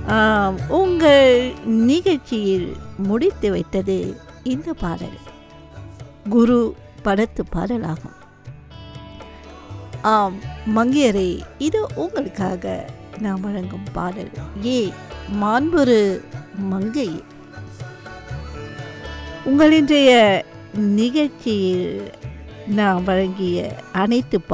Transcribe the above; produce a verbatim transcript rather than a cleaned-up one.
ஆம், உங்கள் நிகழ்ச்சியில் முடித்து வைத்தது இந்த பாடல். குரு படத்து பாடலாகும். ஆம் மங்கையரே, இது உங்களுக்காக நான் வழங்கும் பாடல். ஏ மாண்புரு மங்கை, உங்கள் இன்றைய நிகழ்ச்சியில் நான் வழங்கிய அனைத்து